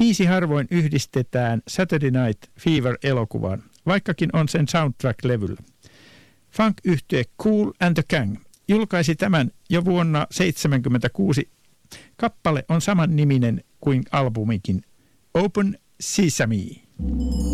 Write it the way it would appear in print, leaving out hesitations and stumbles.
Biisi harvoin yhdistetään Saturday Night Fever-elokuvaan, vaikkakin on sen soundtrack-levyllä. Funk-yhtye Kool and the Gang julkaisi tämän jo vuonna 1976. Kappale on saman niminen kuin albumikin, Open Sesame.